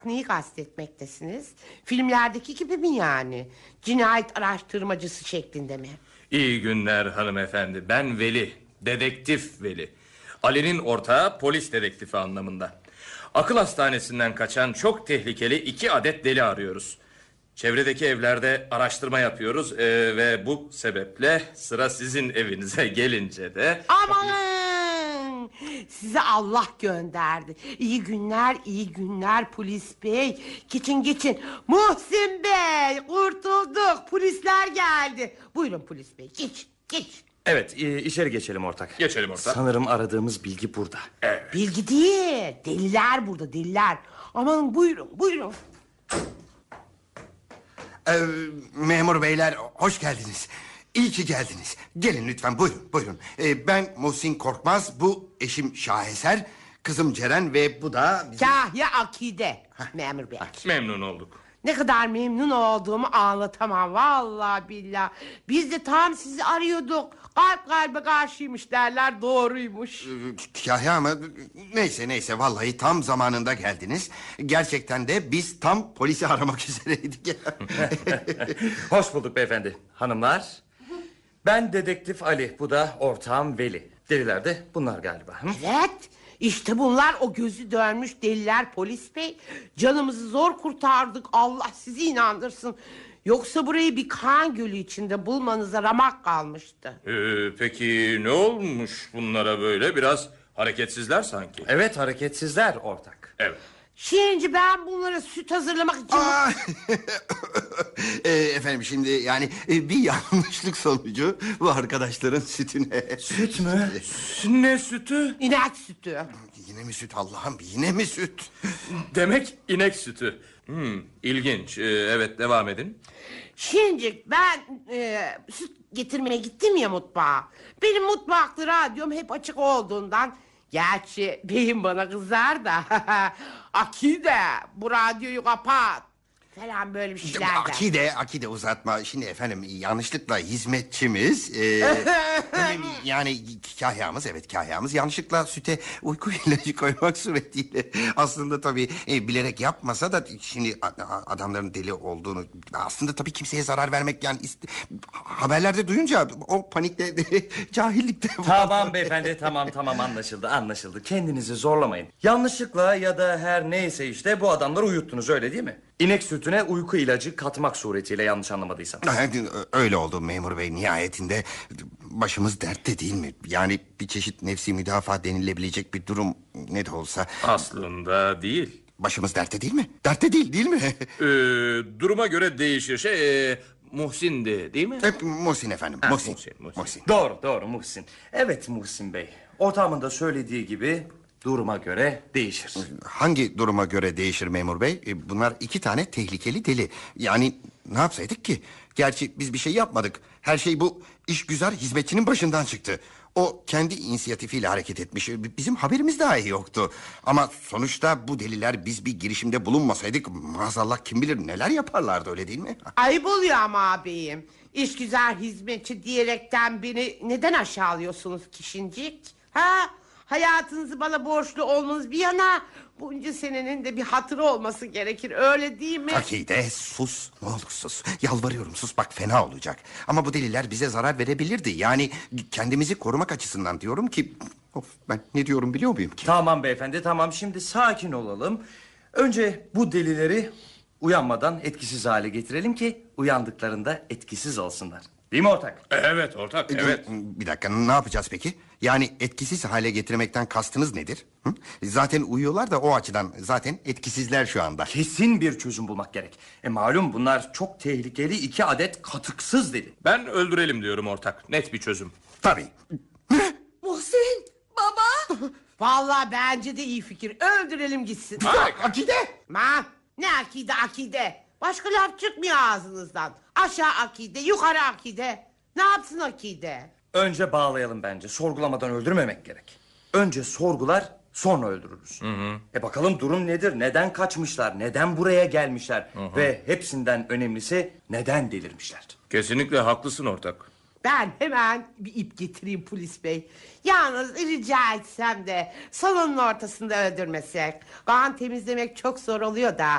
Neyi kastetmektesiniz? Filmlerdeki gibi mi yani? Cinayet araştırmacısı şeklinde mi? İyi günler hanımefendi. Ben Veli. Dedektif Veli. Ali'nin ortağı polis dedektifi anlamında. Akıl hastanesinden kaçan çok tehlikeli 2 adet deli arıyoruz. Çevredeki evlerde araştırma yapıyoruz ve bu sebeple sıra sizin evinize gelince de... Aman! Size Allah gönderdi. İyi günler, iyi günler polis bey. Geçin. Muhsin Bey, kurtulduk. Polisler geldi. Buyurun polis bey, geç. Evet, içeri geçelim ortak. Geçelim ortak. Sanırım aradığımız bilgi burada. Evet. Bilgi değil, deliler burada, deliler. Aman buyurun. Memur beyler, hoş geldiniz. İyi ki geldiniz. Gelin lütfen, buyurun. Ben Muhsin Korkmaz, bu eşim Şaheser, kızım Ceren ve bu da... Kahya Akide, memur bey. Memnun olduk. Ne kadar memnun olduğumu anlatamam vallahi billah. Biz de tam sizi arıyorduk. Kalp kalbe karşıymış derler, doğruymuş. Kahya ama neyse vallahi tam zamanında geldiniz. Gerçekten de biz tam polisi aramak üzereydik. Hoş bulduk beyefendi. Hanımlar, ben dedektif Ali, bu da ortağım Veli. Deliler de bunlar galiba. Evet, işte bunlar o gözü dönmüş deliler polis bey. Canımızı zor kurtardık, Allah sizi inandırsın. Yoksa burayı bir kan gölü içinde bulmanıza ramak kalmıştı. Peki ne olmuş bunlara böyle? Biraz hareketsizler sanki. Evet, hareketsizler ortak. Evet. Şimdi ben bunlara süt hazırlamak için... Efendim şimdi yani bir yanlışlık sonucu bu arkadaşların sütüne... Süt mü? Ne sütü? İnek sütü. Yine mi süt Allah'ım, yine mi süt? Demek inek sütü. İlginç. Evet, devam edin. Şimdi ben süt getirmeye gittim ya mutfağa. Benim mutfakta radyom hep açık olduğundan... Gerçi beyim bana kızar da... Akide, bu radyoyu kapat falan, böyle bir şeyler der. Akide uzatma. Şimdi efendim yanlışlıkla hizmetçimiz... yani kahyamız yanlışlıkla süte uyku ilacı koymak suretiyle... Aslında tabii bilerek yapmasa da... Şimdi adamların deli olduğunu... Aslında tabii kimseye zarar vermek yani... Haberlerde duyunca o panikte... Cahillikte... Tamam beyefendi, tamam anlaşıldı. Kendinizi zorlamayın. Yanlışlıkla ya da her neyse işte bu adamları uyuttunuz, öyle değil mi? İnek sütüne uyku ilacı katmak suretiyle, yanlış anlamadıysam. Öyle oldu memur bey, nihayetinde başımız dertte değil mi? Yani bir çeşit nefsi müdafaa denilebilecek bir durum ne de olsa. Aslında değil. Başımız dertte değil mi? Dertte değil mi? Duruma göre değişir. Muhsin'di değil mi? Muhsin efendim. Muhsin. Doğru Muhsin. Evet Muhsin Bey, ortağımın da söylediği gibi duruma göre değişir. Hangi duruma göre değişir memur bey? Bunlar 2 tane tehlikeli deli. Yani ne yapsaydık ki? Gerçi biz bir şey yapmadık. Her şey bu işgüzar hizmetçinin başından çıktı. O kendi inisiyatifiyle hareket etmiş. Bizim haberimiz dahi yoktu. Ama sonuçta bu deliler biz bir girişimde bulunmasaydık... maazallah kim bilir neler yaparlardı, öyle değil mi? Ayıp oluyor ama ağabeyim. İşgüzar hizmetçi diyerekten beni neden aşağılıyorsunuz kişincik? Hayatınızı bana borçlu olmanız bir yana... bunca senenin de bir hatırı olması gerekir, öyle değil mi? Akide sus, ne olur sus. Yalvarıyorum sus, bak fena olacak. Ama bu deliler bize zarar verebilirdi. Yani kendimizi korumak açısından diyorum ki... Of, ben ne diyorum biliyor muyum ki? Tamam beyefendi, tamam, şimdi sakin olalım. Önce bu delileri uyanmadan etkisiz hale getirelim ki... uyandıklarında etkisiz olsunlar. Değil mi ortak? Evet ortak, evet. Bir dakika, ne yapacağız peki? Yani etkisiz hale getirmekten kastınız nedir? Zaten uyuyorlar da o açıdan zaten etkisizler şu anda. Kesin bir çözüm bulmak gerek. Malum bunlar çok tehlikeli 2 adet katıksız deli. Ben öldürelim diyorum ortak. Net bir çözüm. Tabii. Muhsin, baba. Vallahi bence de iyi fikir, öldürelim gitsin. Akide! Ne akide? Başka laf çıkmıyor ağzınızdan. Aşağı akide, yukarı akide. Ne yapsın akide? Önce bağlayalım bence. Sorgulamadan öldürmemek gerek. Önce sorgular, sonra öldürürüz. Bakalım durum nedir? Neden kaçmışlar? Neden buraya gelmişler? Ve hepsinden önemlisi neden delirmişler? Kesinlikle haklısın ortak. Ben hemen bir ip getireyim polis bey. Yalnız rica etsem de salonun ortasında öldürmesek. Kan temizlemek çok zor oluyor da.